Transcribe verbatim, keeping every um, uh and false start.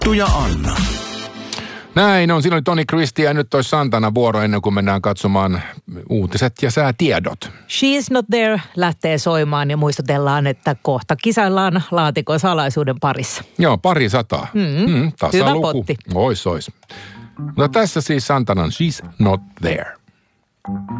Eetu ja Anna. Näin on. Siinä oli Toni Christie ja nyt olisi Santana vuoro ennen kuin mennään katsomaan uutiset ja säätiedot. She's Not There lähtee soimaan ja muistutellaan, että kohta kisaillaan laatikon salaisuuden parissa. Joo, pari sataa. Mm-hmm. Mm, Hyvä luku. potti. Ois, ois. Mutta tässä siis Santanan She's Not There.